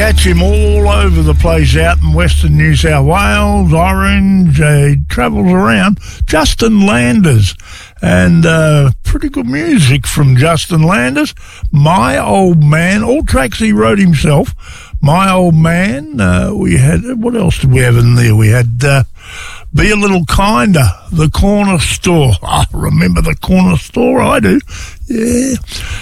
catch him all over the place out in Western New South Wales, Orange. He travels around. Justin Landers. And pretty good music from Justin Landers. My Old Man, all tracks he wrote himself. My Old Man. We had, what else did we have in there? We had Be a Little Kinder, The Corner Store. I remember The Corner Store, I do. Yeah.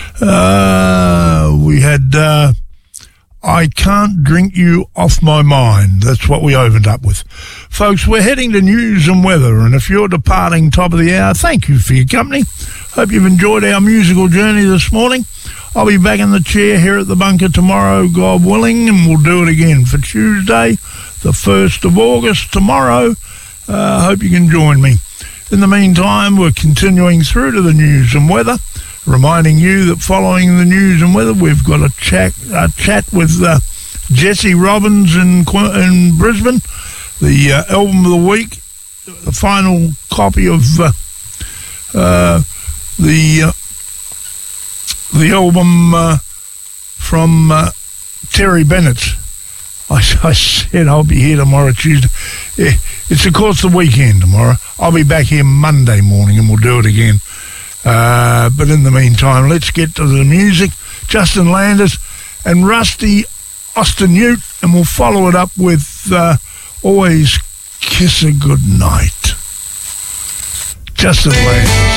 We had I Can't Drink You Off My Mind. That's what we opened up with. Folks, we're heading to news and weather, and if you're departing top of the hour, thank you for your company. Hope you've enjoyed our musical journey this morning. I'll be back in the chair here at the bunker tomorrow, God willing, and we'll do it again for Tuesday, the 1st of August, tomorrow. Hope you can join me. In the meantime, we're continuing through to the news and weather, reminding you that following the news and weather, we've got a chat with Jesse Robbins in Brisbane, the album of the week, the final copy of the album from Terry Bennett. I said I'll be here tomorrow, Tuesday. It's, of course, the weekend tomorrow. I'll be back here Monday morning and we'll do it again. But in the meantime, let's get to the music. Justin Landers and Rusty Austin-Ute, and we'll follow it up with Always Kiss a Good Night. Justin Landers.